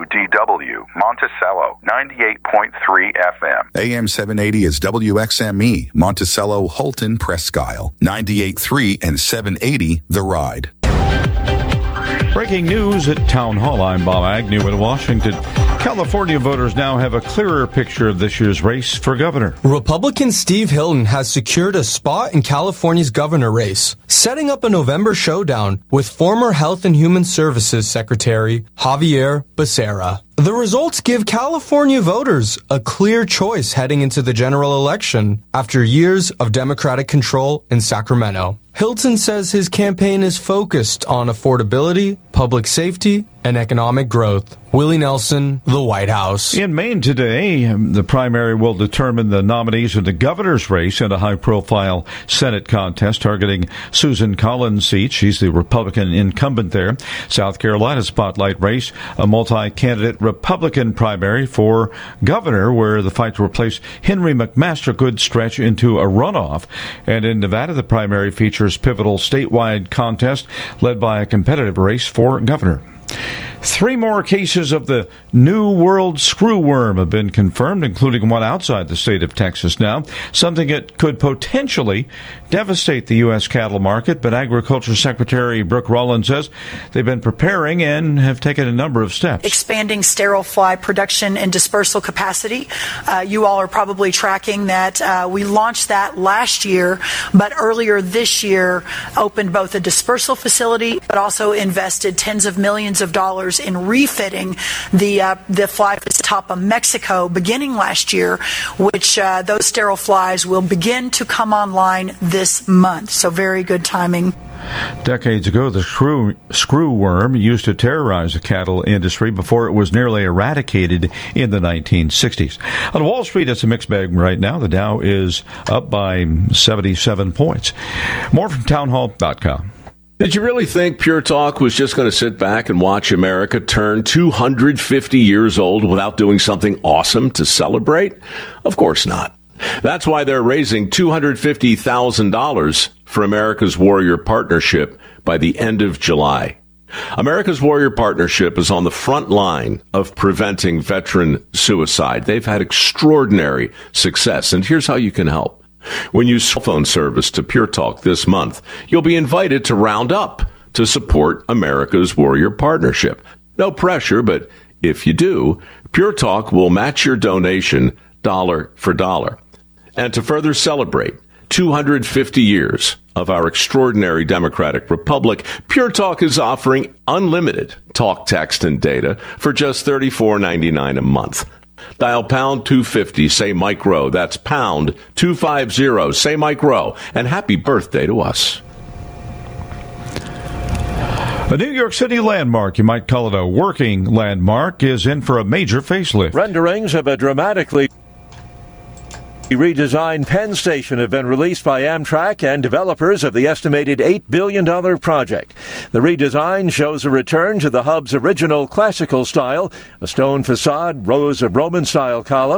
WDW, Monticello, 98.3 FM. AM 780 is WXME, Monticello, Holton, Presque Isle, 98.3 and 780, The Ride. Breaking news at Town Hall. I'm Bob Agnew in Washington. California voters now have a clearer picture of this year's race for governor. Republican Steve Hilton has secured a spot in California's governor race, setting up a November showdown with former Health and Human Services Secretary Xavier Becerra. The results give California voters a clear choice heading into the general election after years of Democratic control in Sacramento. Hilton says his campaign is focused on affordability, public safety, and economic growth. Willie Nelson, the White House. In Maine today, the primary will determine the nominees in the governor's race in a high-profile Senate contest targeting Susan Collins' seat. She's the Republican incumbent there. South Carolina spotlight race, a multi-candidate Republican primary for governor, where the fight to replace Henry McMaster could stretch into a runoff. And in Nevada, the primary features pivotal statewide contest led by a competitive race for governor. 3 more cases of the New World screwworm have been confirmed, including one outside the state of Texas now, something that could potentially devastate the U.S. cattle market. But Agriculture Secretary Brooke Rollins says they've been preparing and have taken a number of steps. Expanding sterile fly production and dispersal capacity. You all are probably tracking that we launched that last year, but earlier this year opened both a dispersal facility, but also invested tens of millions of dollars in refitting the fly at the top of Mexico beginning last year, which those sterile flies will begin to come online this month. So very good timing. Decades ago, the screwworm used to terrorize the cattle industry before it was nearly eradicated in the 1960s. On Wall Street, it's a mixed bag right now. The Dow is up by 77 points. More from townhall.com. Did you really think Pure Talk was just going to sit back and watch America turn 250 years old without doing something awesome to celebrate? Of course not. That's why they're raising $250,000 for America's Warrior Partnership by the end of July. America's Warrior Partnership is on the front line of preventing veteran suicide. They've had extraordinary success, and here's how you can help. When you cell phone service to Pure Talk this month, you'll be invited to round up to support America's Warrior Partnership. No pressure, but if you do, Pure Talk will match your donation dollar for dollar. And to further celebrate 250 years of our extraordinary democratic republic, Pure Talk is offering unlimited talk, text, and data for just $34.99 a month. Dial pound 250, say Mike Rowe. That's pound 250, say Mike Rowe. And happy birthday to us. A New York City landmark, you might call it a working landmark, is in for a major facelift. Renderings of a dramatically redesigned Penn Station have been released by Amtrak and developers of the estimated $8 billion project. The redesign shows a return to the hub's original classical style, a stone facade, rows of Roman-style columns,